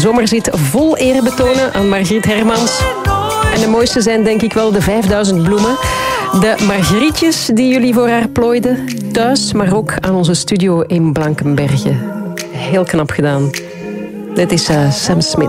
zomerzit vol eerbetonen aan Margriet Hermans. En de mooiste zijn denk ik wel de 5000 bloemen. De margrietjes die jullie voor haar plooiden. Thuis, maar ook aan onze studio in Blankenberge. Heel knap gedaan. Dit is Sam Smith.